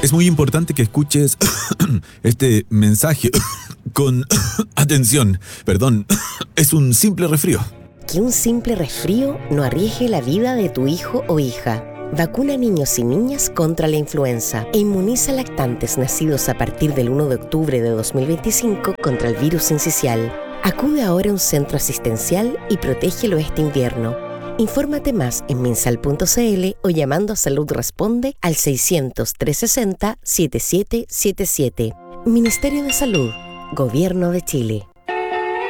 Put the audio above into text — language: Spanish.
Es muy importante que escuches este mensaje con atención. Perdón, es un simple resfrío. Que un simple resfrío no arriesgue la vida de tu hijo o hija. Vacuna a niños y niñas contra la influenza e inmuniza a lactantes nacidos a partir del 1 de octubre de 2025 contra el virus sincicial. Acude ahora a un centro asistencial y protégelo este invierno. Infórmate más en minsal.cl o llamando a Salud Responde al 600-360-7777. Ministerio de Salud, Gobierno de Chile.